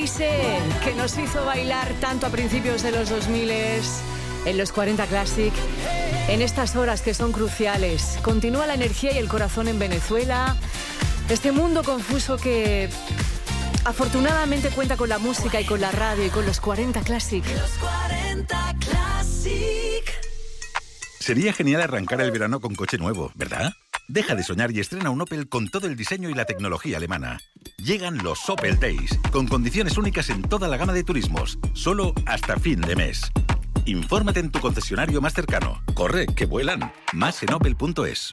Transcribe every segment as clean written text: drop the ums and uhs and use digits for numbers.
Oasis, que nos hizo bailar tanto a principios de los 2000 en los 40 Classic. En estas horas que son cruciales, continúa la energía y el corazón en Venezuela. Este mundo confuso que afortunadamente cuenta con la música y con la radio y con los 40 Classic. Los 40 Classic. Sería genial arrancar el verano con coche nuevo, ¿verdad? Deja de soñar y estrena un Opel con todo el diseño y la tecnología alemana. Llegan los Opel Days, con condiciones únicas en toda la gama de turismos, solo hasta fin de mes. Infórmate en tu concesionario más cercano. Corre, que vuelan. Más en opel.es.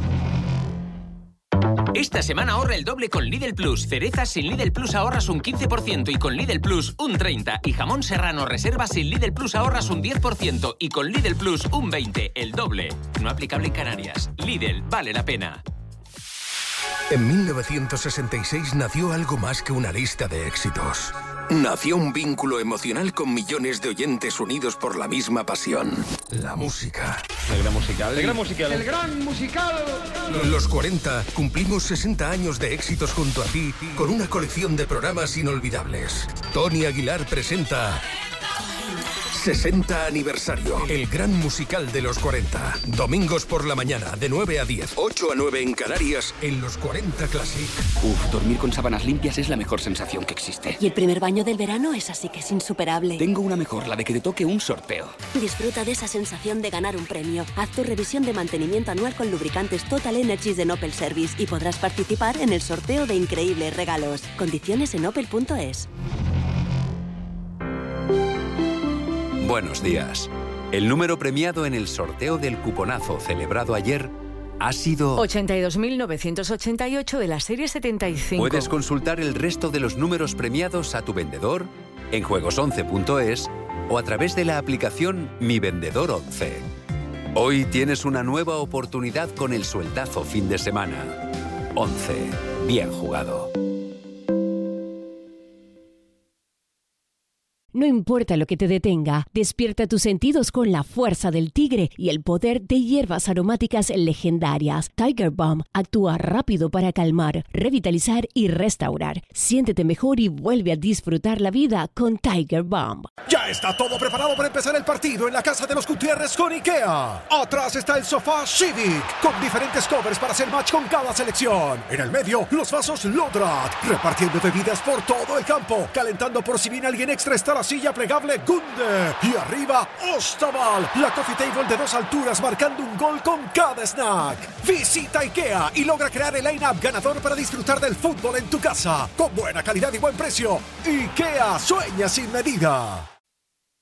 Esta semana ahorra el doble con Lidl Plus. Cerezas sin Lidl Plus ahorras un 15% y con Lidl Plus un 30%. Y jamón serrano reservas sin Lidl Plus ahorras un 10% y con Lidl Plus un 20%. El doble. No aplicable en Canarias. Lidl, vale la pena. En 1966 nació algo más que una lista de éxitos. Nació un vínculo emocional con millones de oyentes unidos por la misma pasión. La música. El gran musical. El gran musical. El gran musical. Los 40 cumplimos 60 años de éxitos junto a ti con una colección de programas inolvidables. Tony Aguilar presenta 60 aniversario. El gran musical de los 40. Domingos por la mañana, de 9 a 10. 8 a 9 en Canarias, en los 40 Classic. Dormir con sábanas limpias es la mejor sensación que existe. Y el primer baño del verano es así que es insuperable. Tengo una mejor, la de que te toque un sorteo. Disfruta de esa sensación de ganar un premio. Haz tu revisión de mantenimiento anual con lubricantes Total Energies de Opel Service y podrás participar en el sorteo de increíbles regalos. Condiciones en opel.es. Buenos días. El número premiado en el sorteo del cuponazo celebrado ayer ha sido 82.988 de la serie 75. Puedes consultar el resto de los números premiados a tu vendedor en juegos11.es o a través de la aplicación Mi Vendedor 11. Hoy tienes una nueva oportunidad con el sueldazo fin de semana. 11. Bien jugado. No importa lo que te detenga, despierta tus sentidos con la fuerza del tigre y el poder de hierbas aromáticas legendarias. Tiger Balm actúa rápido para calmar, revitalizar y restaurar. Siéntete mejor y vuelve a disfrutar la vida con Tiger Balm. Ya está todo preparado para empezar el partido en la casa de los Gutiérrez con IKEA. Atrás está el sofá Civic, con diferentes covers para hacer match con cada selección. En el medio, los vasos Lodrat, repartiendo bebidas por todo el campo, calentando por si viene alguien extra está la silla plegable Gunde. Y arriba, Ostaval, la coffee table de 2 alturas marcando un gol con cada snack. Visita IKEA y logra crear el line-up ganador para disfrutar del fútbol en tu casa. Con buena calidad y buen precio. IKEA, sueña sin medida.